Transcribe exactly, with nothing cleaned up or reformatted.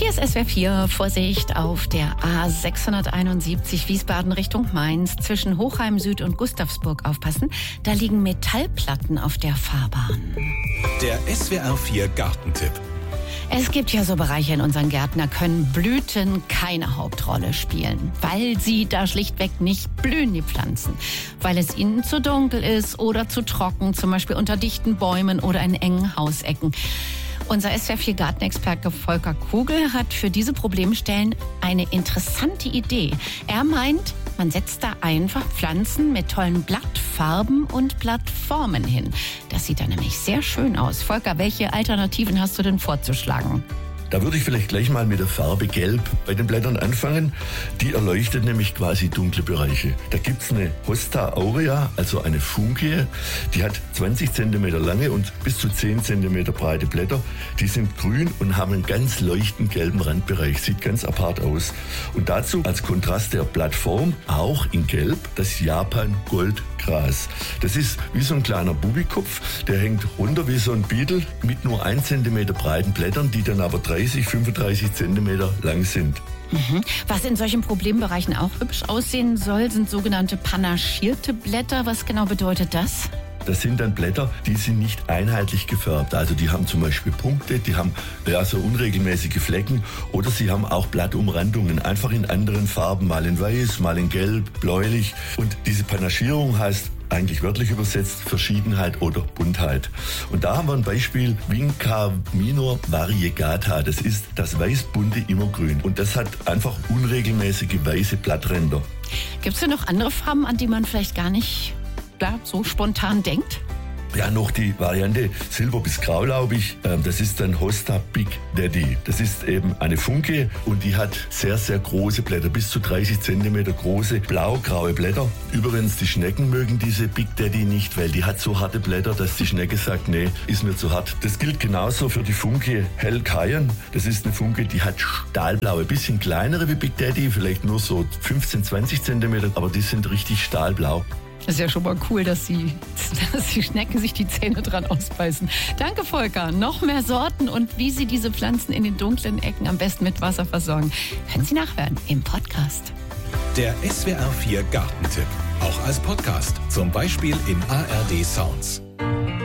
Hier ist S W R vier. Vorsicht auf der A sechshunderteinundsiebzig Wiesbaden Richtung Mainz. Zwischen Hochheim Süd und Gustavsburg aufpassen. Da liegen Metallplatten auf der Fahrbahn. Der S W R vier Gartentipp. Es gibt ja so Bereiche in unseren Gärten, da können Blüten keine Hauptrolle spielen, weil sie da schlichtweg nicht blühen, die Pflanzen. Weil es ihnen zu dunkel ist oder zu trocken, zum Beispiel unter dichten Bäumen oder in engen Hausecken. Unser S W R vier Gartenexperte Volker Kugel hat für diese Problemstellen eine interessante Idee. Er meint, man setzt da einfach Pflanzen mit tollen Blattfarben und Blattformen hin. Das sieht dann nämlich sehr schön aus. Volker, welche Alternativen hast du denn vorzuschlagen? Da würde ich vielleicht gleich mal mit der Farbe Gelb bei den Blättern anfangen. Die erleuchtet nämlich quasi dunkle Bereiche. Da gibt's eine Hosta aurea, also eine Funkie. Die hat zwanzig Zentimeter lange und bis zu zehn Zentimeter breite Blätter. Die sind grün und haben einen ganz leuchtend gelben Randbereich. Sieht ganz apart aus. Und dazu als Kontrast der Blattform, auch in Gelb, das Japan-Goldgras. Das ist wie so ein kleiner Bubikopf. Der hängt runter wie so ein Beetle mit nur ein Zentimeter breiten Blättern, die dann aber dreißig, fünfunddreißig Zentimeter lang sind. Mhm. Was in solchen Problembereichen auch hübsch aussehen soll, sind sogenannte panaschierte Blätter. Was genau bedeutet das? Das sind dann Blätter, die sind nicht einheitlich gefärbt. Also die haben zum Beispiel Punkte, die haben ja, so unregelmäßige Flecken oder sie haben auch Blattumrandungen, einfach in anderen Farben, mal in weiß, mal in gelb, bläulich. Und diese Panaschierung heißt eigentlich wörtlich übersetzt Verschiedenheit oder Buntheit. Und da haben wir ein Beispiel Vinca minor variegata. Das ist das weißbunte Immergrün. Und das hat einfach unregelmäßige weiße Blattränder. Gibt es denn noch andere Farben, an die man vielleicht gar nicht klar, so spontan denkt? Ja, noch die Variante Silber bis Graulaubig. Das ist dann Hosta Big Daddy. Das ist eben eine Funke und die hat sehr, sehr große Blätter, bis zu dreißig Zentimeter große, blau-graue Blätter. Übrigens, die Schnecken mögen diese Big Daddy nicht, weil die hat so harte Blätter, dass die Schnecke sagt, nee, ist mir zu hart. Das gilt genauso für die Funke Hell Cayenne. Das ist eine Funke, die hat stahlblaue, bisschen kleinere wie Big Daddy, vielleicht nur so fünfzehn, zwanzig Zentimeter, aber die sind richtig stahlblau. Das ist ja schon mal cool, dass die, dass die Schnecken sich die Zähne dran ausbeißen. Danke, Volker. Noch mehr Sorten und wie Sie diese Pflanzen in den dunklen Ecken am besten mit Wasser versorgen, können Sie nachhören im Podcast. Der S W R vier Gartentipp. Auch als Podcast. Zum Beispiel in A R D Sounds.